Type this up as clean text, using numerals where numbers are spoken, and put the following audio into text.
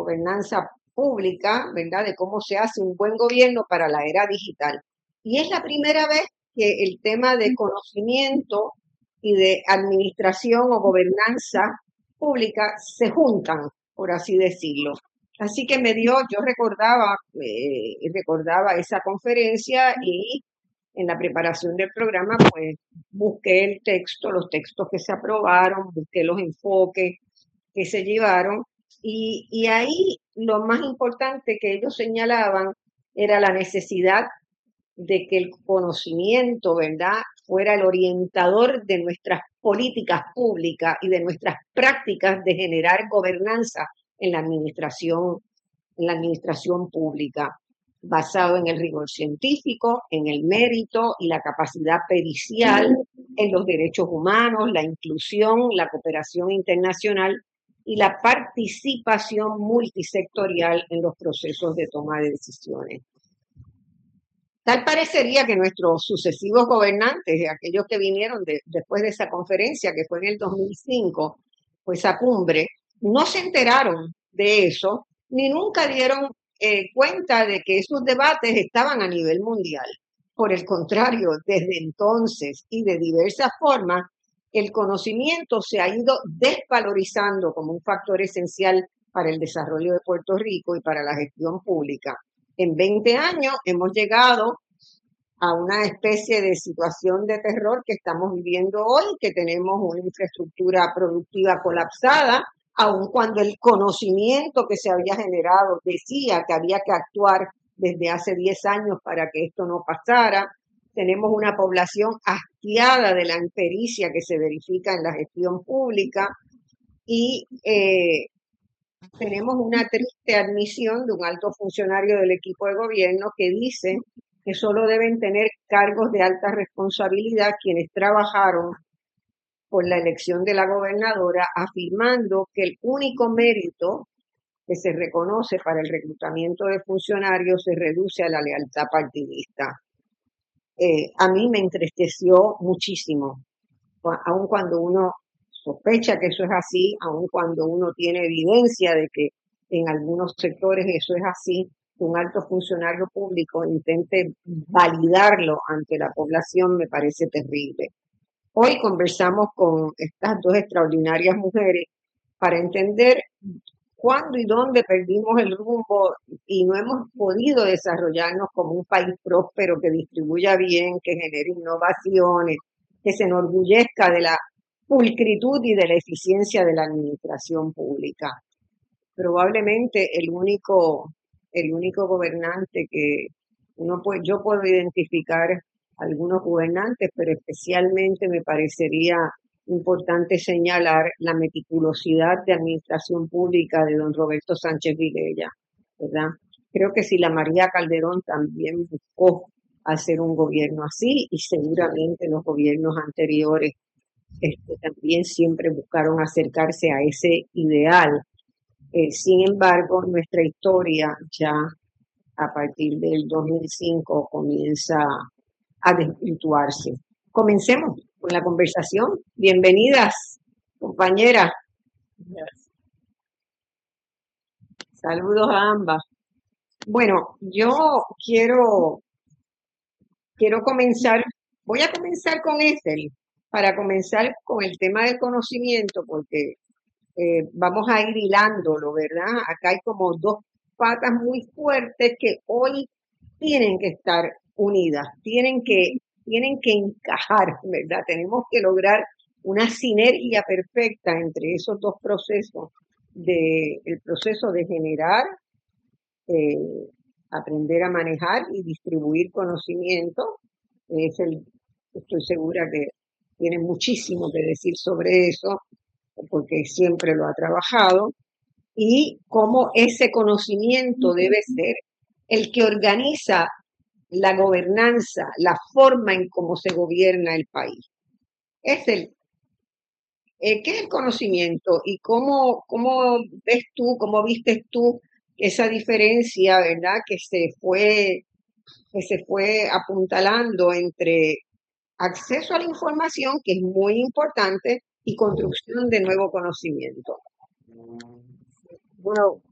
gobernanza pública, ¿verdad? De cómo se hace un buen gobierno para la era digital. Y es la primera vez que el tema de conocimiento y de administración o gobernanza pública se juntan, por así decirlo. Así que yo recordaba esa conferencia y en la preparación del programa, pues busqué los textos que se aprobaron, busqué los enfoques que se llevaron y ahí lo más importante que ellos señalaban era la necesidad de que el conocimiento, ¿verdad?, fuera el orientador de nuestras políticas públicas y de nuestras prácticas de generar gobernanza en la administración pública, basado en el rigor científico, en el mérito y la capacidad pericial, en los derechos humanos, la inclusión, la cooperación internacional y la participación multisectorial en los procesos de toma de decisiones. Tal parecería que nuestros sucesivos gobernantes, aquellos que vinieron después de esa conferencia, que fue en el 2005, pues a cumbre, no se enteraron de eso, ni nunca dieron cuenta de que esos debates estaban a nivel mundial. Por el contrario, desde entonces y de diversas formas, el conocimiento se ha ido desvalorizando como un factor esencial para el desarrollo de Puerto Rico y para la gestión pública. En 20 años hemos llegado a una especie de situación de terror que estamos viviendo hoy, que tenemos una infraestructura productiva colapsada, aun cuando el conocimiento que se había generado decía que había que actuar desde hace 10 años para que esto no pasara. Tenemos una población hastiada de la impericia que se verifica en la gestión pública y tenemos una triste admisión de un alto funcionario del equipo de gobierno que dice que solo deben tener cargos de alta responsabilidad quienes trabajaron por la elección de la gobernadora, afirmando que el único mérito que se reconoce para el reclutamiento de funcionarios se reduce a la lealtad partidista. A mí me entristeció muchísimo, aun cuando uno sospecha que eso es así, aun cuando uno tiene evidencia de que en algunos sectores eso es así, un alto funcionario público intente validarlo ante la población me parece terrible. Hoy conversamos con estas dos extraordinarias mujeres para entender cuándo y dónde perdimos el rumbo y no hemos podido desarrollarnos como un país próspero que distribuya bien, que genere innovaciones, que se enorgullezca de la pulcritud y de la eficiencia de la administración pública. Probablemente el único gobernante que yo puedo identificar algunos gobernantes, pero especialmente me parecería importante señalar la meticulosidad de administración pública de don Roberto Sánchez Vilella, ¿verdad? Creo que si la María Calderón también buscó hacer un gobierno así y seguramente los gobiernos anteriores también siempre buscaron acercarse a ese ideal. Sin embargo, nuestra historia ya a partir del 2005 comienza a desvirtuarse. Comencemos con la conversación. Bienvenidas, compañeras. Saludos a ambas. Bueno, yo quiero comenzar, voy a comenzar con Ethel, para comenzar con el tema del conocimiento, porque vamos a ir hilándolo, ¿verdad? Acá hay como dos patas muy fuertes que hoy tienen que estar unidas, tienen que encajar, ¿verdad? Tenemos que lograr una sinergia perfecta entre esos dos procesos, el proceso de generar, aprender a manejar y distribuir conocimiento. Estoy segura que tiene muchísimo que decir sobre eso, porque siempre lo ha trabajado, y cómo ese conocimiento debe ser el que organiza la gobernanza, la forma en cómo se gobierna el país. ¿Qué es el conocimiento y cómo ves tú, cómo vistes tú esa diferencia, ¿verdad? Que se fue apuntalando entre acceso a la información, que es muy importante, y construcción de nuevo conocimiento. Bueno,